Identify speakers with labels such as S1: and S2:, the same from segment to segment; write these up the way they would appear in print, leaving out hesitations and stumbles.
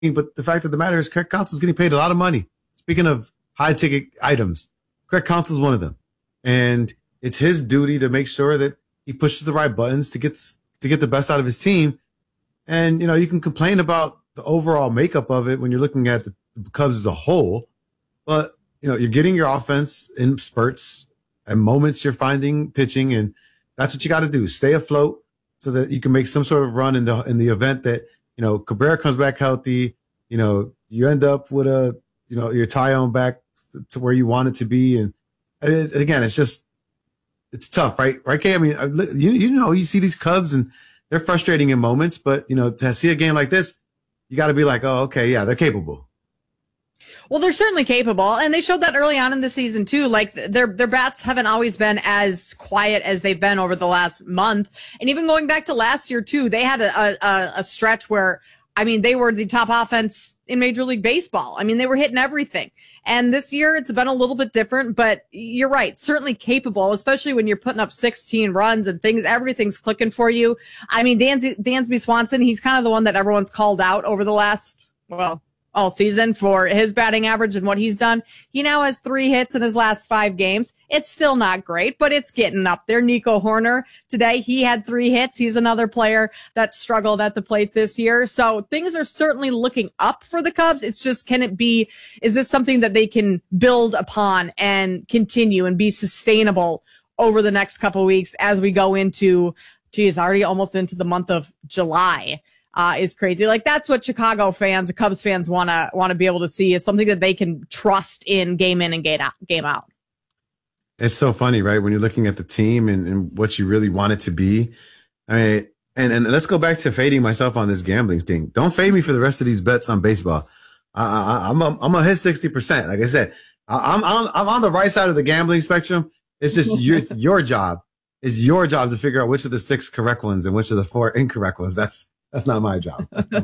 S1: but the fact of the matter is Craig Counsell is getting paid a lot of money. Speaking of high ticket items, Craig Counsell is one of them. And it's his duty to make sure that he pushes the right buttons to get the best out of his team. And, you can complain about the overall makeup of it when you're looking at the Cubs as a whole, but, you're getting your offense in spurts and moments you're finding pitching, and that's what you got to do. Stay afloat so that you can make some sort of run in the event that, Cabrera comes back healthy, you end up with your Taillon back to where you want it to be. And again, it's tough, right? Right, Kay? I mean, you see these Cubs and they're frustrating in moments, but, to see a game like this, you got to be like, oh, okay, yeah, they're capable.
S2: Well, they're certainly capable, and they showed that early on in the season too. Like their bats haven't always been as quiet as they've been over the last month, and even going back to last year too, they had a stretch where, they were the top offense in Major League Baseball. They were hitting everything. And this year it's been a little bit different, but you're right, certainly capable, especially when you're putting up 16 runs and everything's clicking for you. Dansby Swanson, he's kind of the one that everyone's called out over the last, all season for his batting average and what he's done. He now has 3 hits in his last 5 games. It's still not great, but it's getting up there. Nico Horner today, he had 3 hits. He's another player that struggled at the plate this year. So things are certainly looking up for the Cubs. It's just, is this something that they can build upon and continue and be sustainable over the next couple of weeks as we go into, already almost into the month of July? Is crazy. Like that's what Chicago fans or Cubs fans want to be able to see, is something that they can trust in game in and game out.
S1: It's so funny, right? When you're looking at the team and what you really want it to be. And let's go back to fading myself on this gambling thing. Don't fade me for the rest of these bets on baseball. I'm gonna hit 60%. Like I said, I'm on the right side of the gambling spectrum. It's just your job. It's your job to figure out which of the 6 correct ones and which of the 4 incorrect ones. That's not my job. All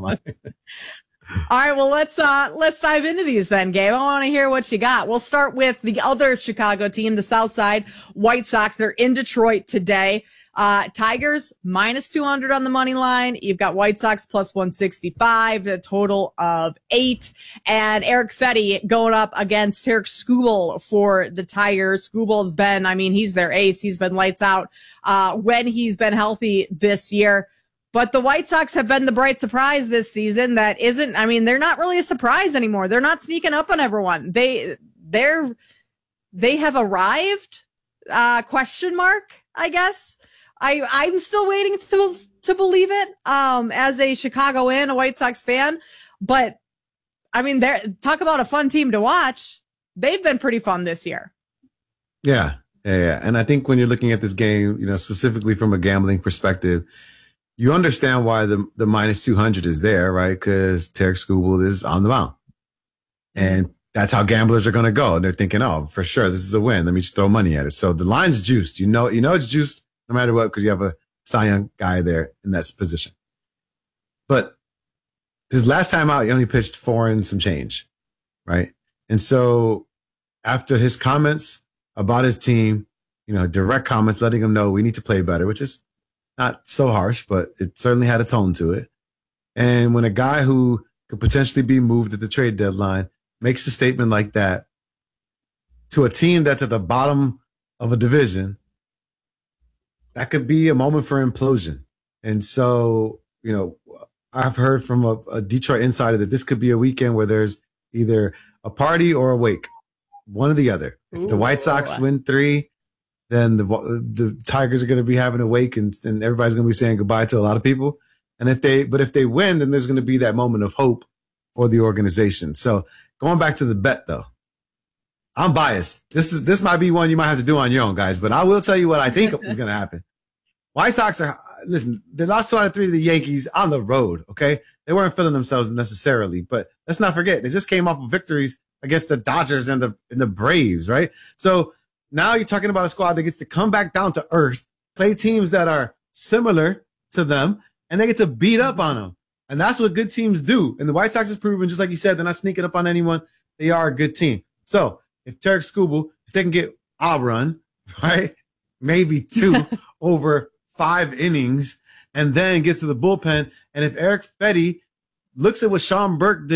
S2: right, well, let's dive into these then, Gabe. I want to hear what you got. We'll start with the other Chicago team, the Southside White Sox. They're in Detroit today. Tigers minus 200 on the money line. You've got White Sox plus 165, a total of 8. And Eric Fetty going up against Tarik Skubal for the Tigers. Skubal's been, he's their ace. He's been lights out when he's been healthy this year. But the White Sox have been the bright surprise this season. That isn't, they're not really a surprise anymore. They're not sneaking up on everyone. They have arrived, question mark, I guess. I'm still waiting to believe it, as a Chicagoan, a White Sox fan. But talk about a fun team to watch. They've been pretty fun this year.
S1: Yeah. And I think when you're looking at this game, specifically from a gambling perspective, you understand why the minus 200 is there, right? Because Tarik Skubal is on the mound. And that's how gamblers are going to go. And they're thinking, oh, for sure, this is a win. Let me just throw money at it. So the line's juiced. You know it's juiced no matter what, because you have a Cy Young guy there in that position. But his last time out, he only pitched 4 and some change, right? And so after his comments about his team, direct comments letting him know we need to play better, which is not so harsh, but it certainly had a tone to it. And when a guy who could potentially be moved at the trade deadline makes a statement like that to a team that's at the bottom of a division, that could be a moment for implosion. And so, I've heard from a Detroit insider that this could be a weekend where there's either a party or a wake, one or the other. If the White Sox win 3, then the Tigers are going to be having a wake and everybody's going to be saying goodbye to a lot of people. And if they win, then there's going to be that moment of hope for the organization. So going back to the bet though, I'm biased. This might be one you might have to do on your own, guys, but I will tell you what I think is going to happen. White Sox they lost 2 out of 3 to the Yankees on the road. Okay. They weren't feeling themselves necessarily, but let's not forget, they just came off of victories against the Dodgers and the Braves, right? So now you're talking about a squad that gets to come back down to earth, play teams that are similar to them, and they get to beat up on them. And that's what good teams do. And the White Sox has proven, just like you said, they're not sneaking up on anyone. They are a good team. So if Tarik Skubal, if they can get a run, right, maybe 2 over 5 innings, and then get to the bullpen, and if Eric Fetty looks at what Sean Burke did